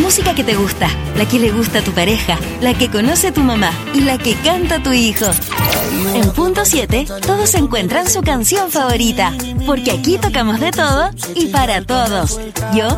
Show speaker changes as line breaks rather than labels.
música que te gusta, la que le gusta a tu pareja, la que conoce tu mamá y la que canta tu hijo. En Punto 7, todos encuentran su canción favorita, porque aquí tocamos de todo y para todos. Yo